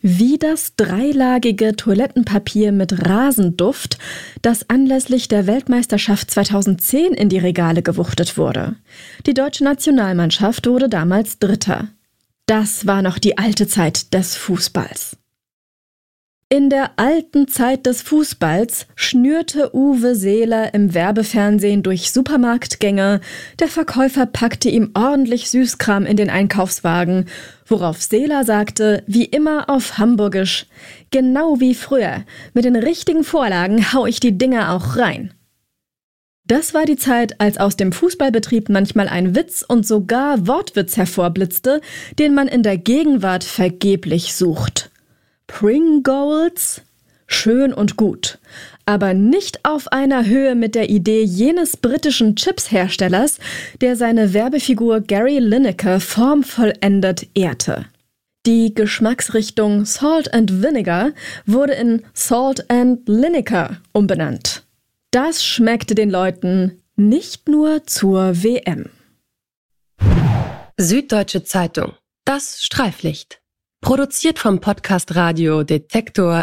wie das dreilagige Toilettenpapier mit Rasenduft, das anlässlich der Weltmeisterschaft 2010 in die Regale gewuchtet wurde. Die deutsche Nationalmannschaft wurde damals Dritter. Das war noch die alte Zeit des Fußballs. In der alten Zeit des Fußballs schnürte Uwe Seeler im Werbefernsehen durch Supermarktgänge, der Verkäufer packte ihm ordentlich Süßkram in den Einkaufswagen, worauf Seeler sagte, wie immer auf Hamburgisch: Genau wie früher, mit den richtigen Vorlagen hau ich die Dinger auch rein. Das war die Zeit, als aus dem Fußballbetrieb manchmal ein Witz und sogar Wortwitz hervorblitzte, den man in der Gegenwart vergeblich sucht. Pringles? Schön und gut, aber nicht auf einer Höhe mit der Idee jenes britischen Chips-Herstellers, der seine Werbefigur Gary Lineker formvollendet ehrte. Die Geschmacksrichtung Salt and Vinegar wurde in Salt and Lineker umbenannt. Das schmeckte den Leuten nicht nur zur WM. Süddeutsche Zeitung. Das Streiflicht. Produziert vom Podcast Radio Detektor